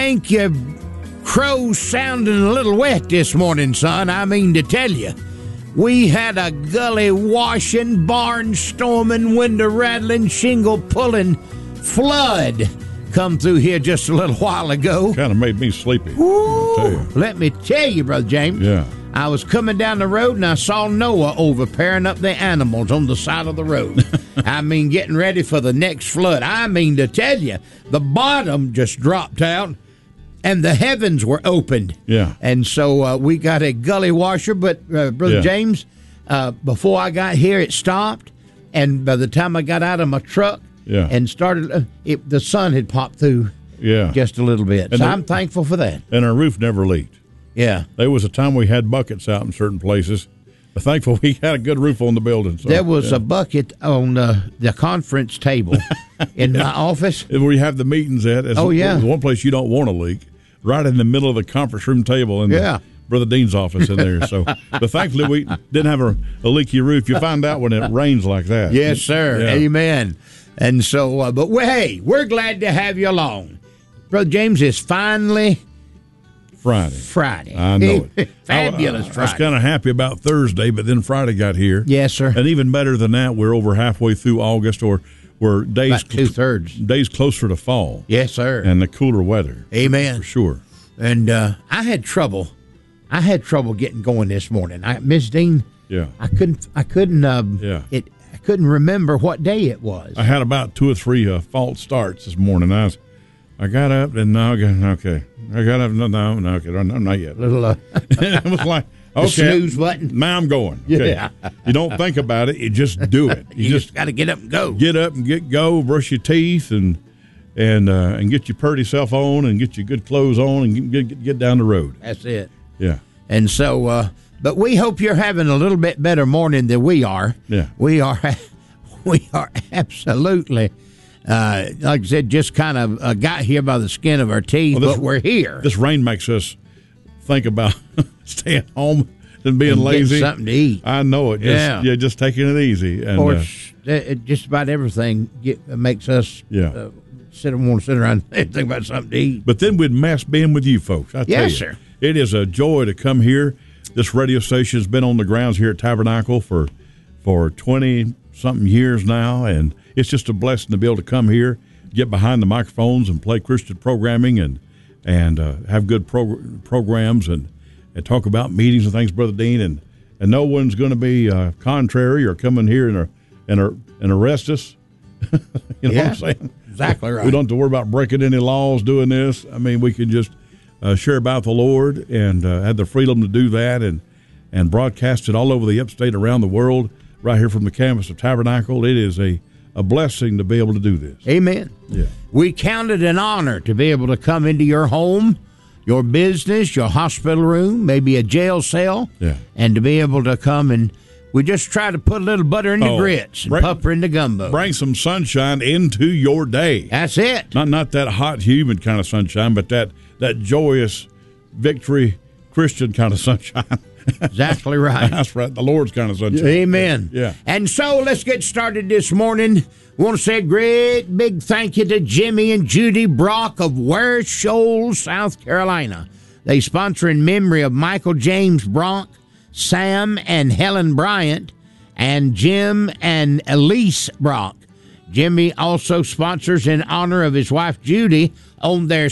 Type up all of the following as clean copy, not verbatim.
think your crow's sounding a little wet this morning, son. I mean to tell you. We had a gully washing, barn storming, window rattling, shingle pulling flood come through here just a little while ago. Kind of made me sleepy. Ooh, let me tell you, Brother James. Yeah. I was coming down the road and I saw Noah over pairing up the animals on the side of the road. I mean, getting ready for the next flood. I mean to tell you, the bottom just dropped out and the heavens were opened. Yeah. And so we got a gully washer, but Brother James, before I got here, it stopped. And by the time I got out of my truck and started, the sun had popped through just a little bit. And so I'm thankful for that. And our roof never leaked. Yeah. There was a time we had buckets out in certain places. But thankful we had a good roof on the building. So, there was a bucket on the conference table in my office. Where you have the meetings at. It's one place you don't want to leak. Right in the middle of the conference room table in Brother Dean's office in there. So, but thankfully we didn't have a leaky roof. You find out when it rains like that. Yes, sir. Yeah. Amen. And so, but we're glad to have you along. Brother James, is finally Friday. I know it. Fabulous Friday. I was kind of happy about Thursday, but then Friday got here. Yes, sir. And even better than that, we're over halfway through August, or we're days about 2/3 days closer to fall. Yes, sir. And the cooler weather. Amen. For sure. And I had trouble getting going this morning. Miss Dean. Yeah. I couldn't remember what day it was. I had about 2 or 3 false starts this morning. I got up and okay. I got up. No, okay. I'm not yet. It was like, okay, snooze button. Now I'm going. Okay. Yeah. You don't think about it. You just do it. You just got to get up and go. Get up and go. Brush your teeth and get your purty self on and get your good clothes on and get down the road. That's it. Yeah. And so, but we hope you're having a little bit better morning than we are. Yeah. We are absolutely. Like I said, just kind of got here by the skin of our teeth, but we're here. This rain makes us think about staying home and being lazy. Getting something to eat. I know it. Just taking it easy. And, of course, just about everything makes us want to sit around and think about something to eat. But then we'd mess being with you folks. I tell you, sir. It is a joy to come here. This radio station's been on the grounds here at Tabernacle for 20-something years now, and it's just a blessing to be able to come here, get behind the microphones and play Christian programming and have good programs and talk about meetings and things, Brother Dean. And no one's going to be contrary or come in here and arrest us. You know what I'm saying? Exactly right. We don't have to worry about breaking any laws doing this. I mean, we can just share about the Lord and have the freedom to do that and broadcast it all over the upstate, around the world, right here from the campus of Tabernacle. It is a blessing to be able to do this. Amen. Yeah. We count it an honor to be able to come into your home, your business, your hospital room, maybe a jail cell, and to be able to come and we just try to put a little butter in the grits and pepper in the gumbo. Bring some sunshine into your day. That's it. Not that hot, humid kind of sunshine, but that joyous, victory, Christian kind of sunshine. Exactly right. That's right. The Lord's kind of sunshine. Amen. Yeah. And so let's get started this morning. We want to say a great big thank you to Jimmy and Judy Brock of Ware Shoals, South Carolina. They sponsor in memory of Michael James Brock, Sam and Helen Bryant, and Jim and Elise Brock. Jimmy also sponsors in honor of his wife Judy on their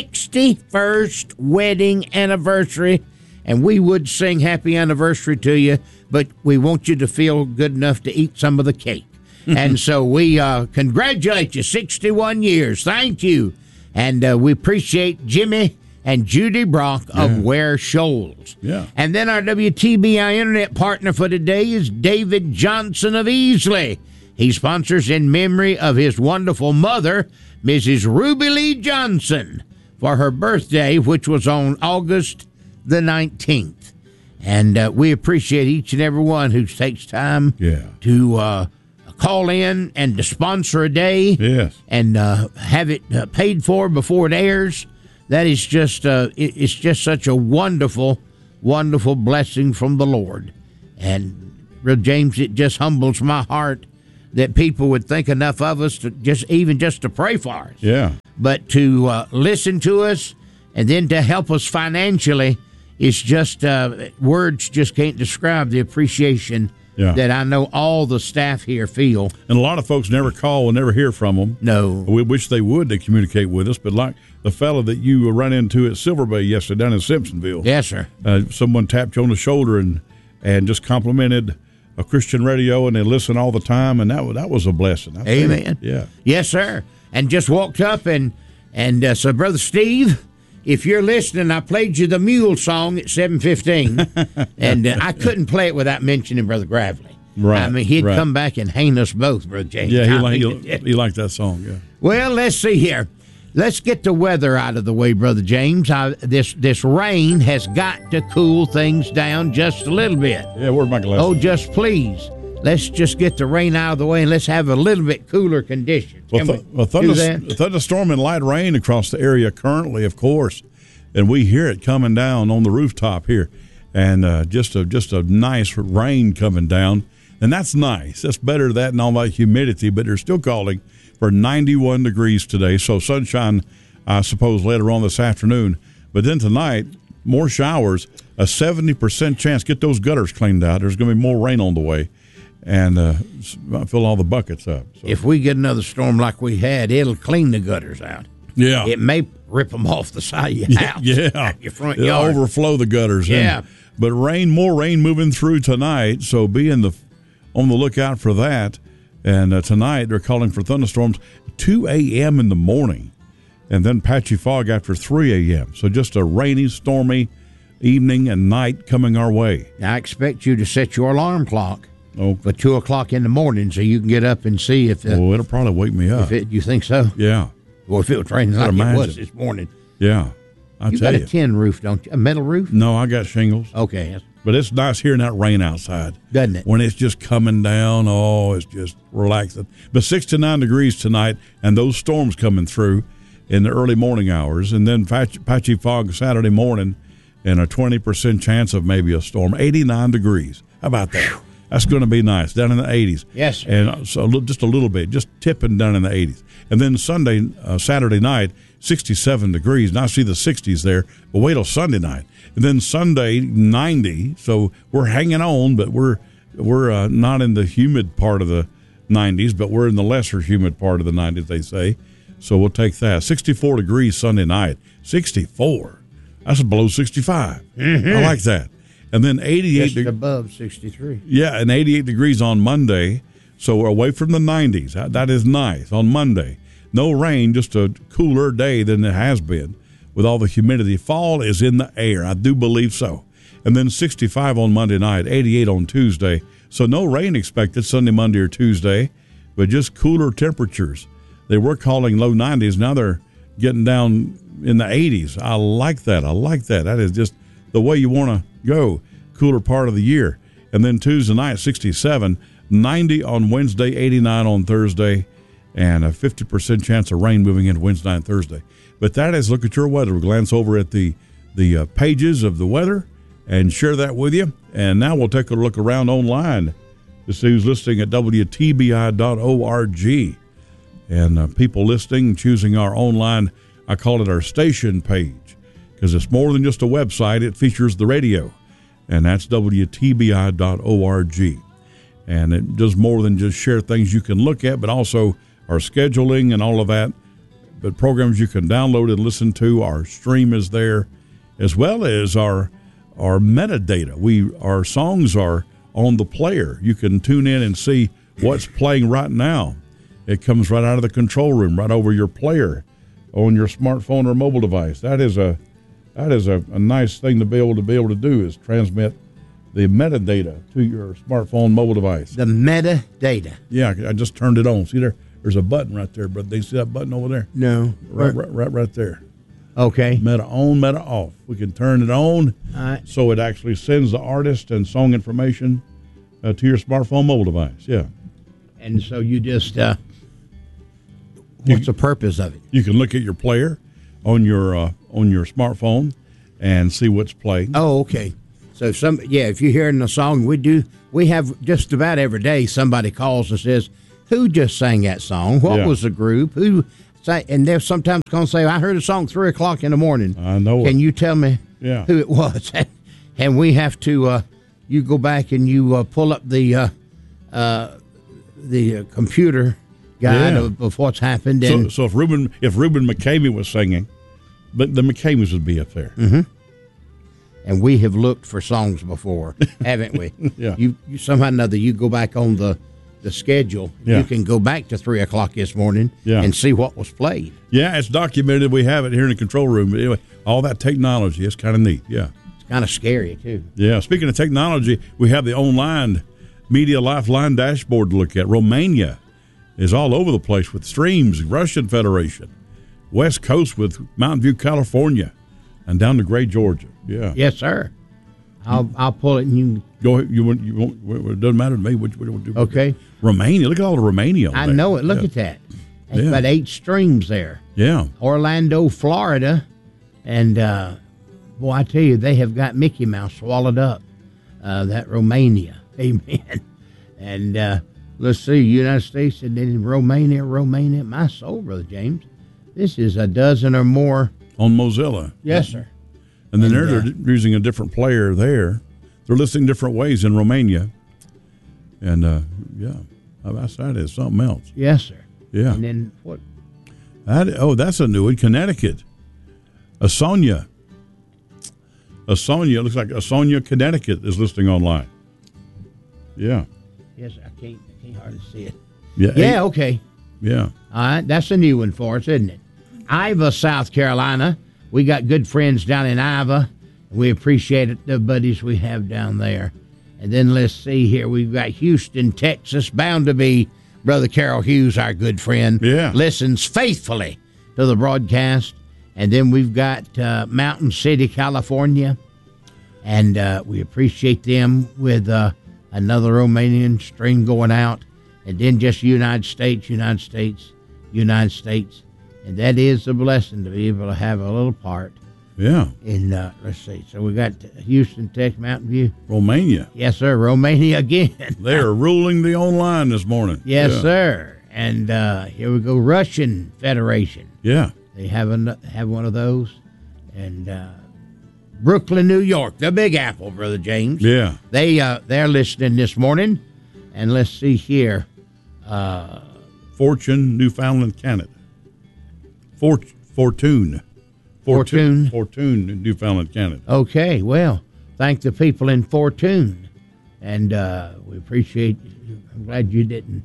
61st wedding anniversary. And we would sing happy anniversary to you, but we want you to feel good enough to eat some of the cake. And so we congratulate you, 61 years. Thank you. And we appreciate Jimmy and Judy Brock of Ware Shoals. Yeah. And then our WTBI Internet partner for today is David Johnson of Easley. He sponsors in memory of his wonderful mother, Mrs. Ruby Lee Johnson, for her birthday, which was on August the 19th. And we appreciate each and every one who takes time to call in and to sponsor a day and have it paid for before it airs. That is just it's just such a wonderful, wonderful blessing from the Lord. And Brother James, it just humbles my heart that people would think enough of us to just to pray for us. Yeah. But to listen to us, And then to help us financially, it's just words just can't describe the appreciation that I know all the staff here feel. And a lot of folks never call and never hear from them. No. We wish they would to communicate with us, but like the fella that you ran into at Silver Bay yesterday down in Simpsonville. Yes, sir. Someone tapped you on the shoulder and just complimented a Christian radio, and they listen all the time, and that was a blessing. Amen. Yeah. Yes, sir. And just walked up and so, Brother Steve, if you're listening, I played you the Mule song at 7:15, and I couldn't play it without mentioning Brother Gravely. Right. I mean, he'd come back and hang us both, Brother James. Yeah, he liked that song, yeah. Well, let's see here. Let's get the weather out of the way, Brother James. This rain has got to cool things down just a little bit. Yeah, where's my glasses? Oh, just please. Let's just get the rain out of the way and let's have a little bit cooler conditions. Thunderstorm and light rain across the area currently, of course, and we hear it coming down on the rooftop here, and just a nice rain coming down, and that's nice. That's better than that and all that humidity, but they're still calling for 91 degrees today, so sunshine, I suppose, later on this afternoon. But then tonight, more showers, a 70% chance. Get those gutters cleaned out. There's going to be more rain on the way. And fill all the buckets up. So. If we get another storm like we had, it'll clean the gutters out. Yeah. It may rip them off the side of your house. Yeah. Your front It'll yard. overflow the gutters. Yeah. But more rain moving through tonight, so be on the lookout for that. And tonight they're calling for thunderstorms 2 a.m. in the morning, and then patchy fog after 3 a.m. So just a rainy, stormy evening and night coming our way. I expect you to set your alarm clock for 2 o'clock in the morning so you can get up and see if... it'll probably wake me up. You think so? Yeah. Well, if it was raining like it was this morning. Yeah. You got a tin roof, don't you? A metal roof? No, I got shingles. Okay. But it's nice hearing that rain outside. Doesn't it? When it's just coming down, it's just relaxing. But 69 degrees tonight, and those storms coming through in the early morning hours, and then patchy fog Saturday morning, and a 20% chance of maybe a storm. 89 degrees. How about that? That's going to be nice, down in the 80s. Yes, sir. And so just a little bit, just tipping down in the 80s. And then Saturday night, 67 degrees. Now I see the 60s there, but wait till Sunday night. And then Sunday, 90. So we're hanging on, but we're not in the humid part of the 90s, but we're in the lesser humid part of the 90s, they say. So we'll take that. 64 degrees Sunday night. 64. That's below 65. Mm-hmm. I like that. And then 88 just above 63. Yeah, and 88 degrees on Monday. So we're away from the 90s. That is nice on Monday. No rain, just a cooler day than it has been with all the humidity. Fall is in the air. I do believe so. And then 65 on Monday night, 88 on Tuesday. So no rain expected Sunday, Monday, or Tuesday, but just cooler temperatures. They were calling low 90s. Now they're getting down in the 80s. I like that. That is just the way you want to go. Cooler part of the year. And then Tuesday night, 67, 90 on Wednesday, 89 on Thursday, and a 50% chance of rain moving into Wednesday and Thursday. But that is, look at your weather. We'll glance over at the pages of the weather and share that with you. And now we'll take a look around online to see who's listening at WTBI.org. And people listening, choosing our online, I call it our station page, because it's more than just a website. It features the radio, and that's WTBI.org. And it does more than just share things you can look at, but also our scheduling and all of that. But programs you can download and listen to. Our stream is there, as well as our metadata. Our songs are on the player. You can tune in and see what's playing right now. It comes right out of the control room, right over your player on your smartphone or mobile device. That is a nice thing to be able to do, is transmit the metadata to your smartphone mobile device. The metadata. Yeah, I just turned it on. See there's a button right there, brother. They see that button over there? No. Right there. Okay. Meta on, meta off. We can turn it on so it actually sends the artist and song information to your smartphone mobile device. Yeah. And so you just what's the purpose of it? You can look at your player on your smartphone and see what's playing. Oh, okay. So if you're hearing the song, we have just about every day somebody calls and says, "Who just sang that song? What was the group? Who say, and they're sometimes going to say, I heard a song 3 o'clock in the morning. I know Can it. you tell me who it was? And we have to, you go back and you pull up the computer guide of what's happened. And So if Reuben McCamey was singing, but the McCameys would be up there. Mm-hmm. And we have looked for songs before, haven't we? Yeah. You somehow or another, you go back on the schedule. Yeah. You can go back to 3 o'clock this morning and see what was played. Yeah, it's documented. We have it here in the control room. But anyway, all that technology, it's kind of neat. Yeah. It's kind of scary, too. Yeah. Speaking of technology, we have the online Media Lifeline dashboard to look at. Romania is all over the place with streams, Russian Federation, West Coast with Mountain View, California, and down to Gray, Georgia. Yeah. Yes, sir. I'll pull it and you Go ahead. You won't, it doesn't matter to me. What do? Okay. Romania. Look at all the Romania on I there. know it. Look at that. It's about 8 streams there. Yeah. Orlando, Florida. And, boy, I tell you, they have got Mickey Mouse swallowed up. That Romania. Amen. And let's see, United States and then Romania. My soul, Brother James. This is a dozen or more. On Mozilla. Yes, sir. And then they're using a different player there. They're listing different ways in Romania. And, outside is something else. Yes, sir. Yeah. And then what? That's a new one. Connecticut. Asonia, looks like Asonia, Connecticut is listing online. Yeah. Yes, I can't hardly see it. Yeah. Okay. Yeah. All right, that's a new one for us, isn't it? Iva, South Carolina. We got good friends down in Iva. We appreciate it, the buddies we have down there. And then let's see here. We've got Houston, Texas, bound to be Brother Carol Hughes, our good friend. Yeah. Listens faithfully to the broadcast. And then we've got Mountain City, California. And we appreciate them with another Romanian stream going out. And then just United States. And that is a blessing to be able to have a little part. Yeah. In, let's see. So we got Houston, Texas, Mountain View. Romania. Yes, sir. Romania again. They are ruling the online this morning. Yes, sir. And here we go. Russian Federation. Yeah. They have one of those. And Brooklyn, New York, the Big Apple, Brother James. Yeah. They're listening this morning. And let's see here. Fortune, Newfoundland, Canada. Fortune, Newfoundland, Canada. Okay, well, thank the people in Fortune, and we appreciate. I'm glad we didn't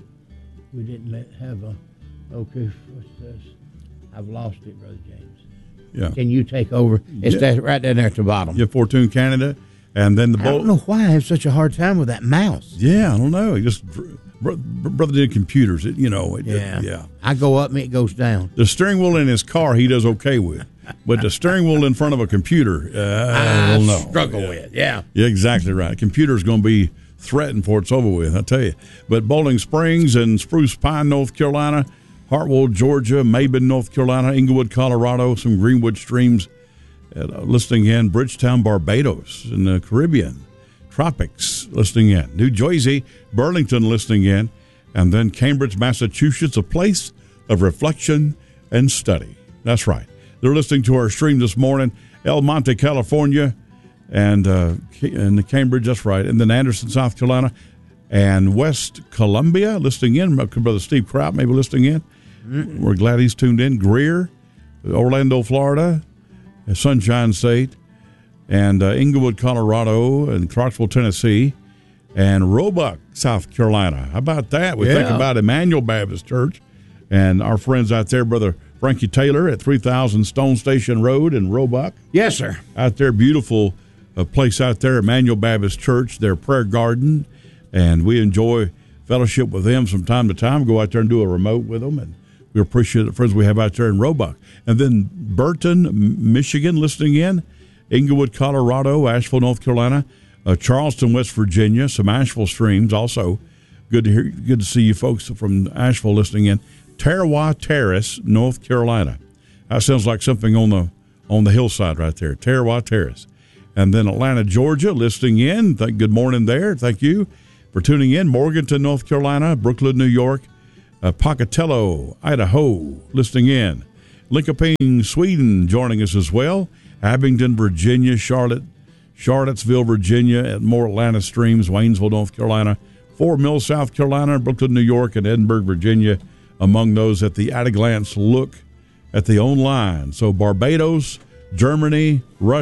have a. Okay, what's this? I've lost it, Brother James. Yeah. Can you take over? It's that right down there at the bottom. Yeah, Fortune, Canada, and then the. I don't know why I have such a hard time with that mouse. Yeah, I don't know. It just. Brother did computers, yeah. I go up and it goes down. The steering wheel in his car he does okay with, but the steering wheel in front of a computer, I don't know. Struggle with. Yeah, exactly right. A computer's going to be threatened before it's over with, I tell you. But Bowling Springs and Spruce Pine, North Carolina, Hartwell, Georgia, Mabin, North Carolina, Inglewood, Colorado, some Greenwood streams listing in, Bridgetown, Barbados, in the Caribbean. Tropics listing in, New Jersey, Burlington listing in, and then Cambridge, Massachusetts, a place of reflection and study. That's right. They're listening to our stream this morning. El Monte, California, and Cambridge, that's right. And then Anderson, South Carolina, and West Columbia listing in. Brother Steve Kraut maybe listing in. Mm-hmm. We're glad he's tuned in. Greer, Orlando, Florida, Sunshine State, and Inglewood, Colorado, and Clarksville, Tennessee, and Roebuck, South Carolina. How about that? We think about Emmanuel Baptist Church and our friends out there, Brother Frankie Taylor at 3000 Stone Station Road in Roebuck. Yes, sir. Out there, beautiful place out there, Emmanuel Baptist Church, their prayer garden, and we enjoy fellowship with them from time to time. Go out there and do a remote with them, and we appreciate the friends we have out there in Roebuck. And then Burton, Michigan, listening in. Inglewood, Colorado, Asheville, North Carolina, Charleston, West Virginia, some Asheville streams also. Good to see you folks from Asheville listening in. Tarawa Terrace, North Carolina. That sounds like something on the hillside right there. Tarawa Terrace. And then Atlanta, Georgia, listening in. Good morning there. Thank you for tuning in. Morganton, North Carolina, Brooklyn, New York, Pocatello, Idaho, listening in. Linkoping, Sweden, joining us as well. Abingdon, Virginia, Charlottesville, Virginia, at more Atlanta streams, Waynesville, North Carolina, Fort Mill, South Carolina, Brooklyn, New York, and Edinburgh, Virginia, among those at the at a glance look at the online. So Barbados, Germany, Russia,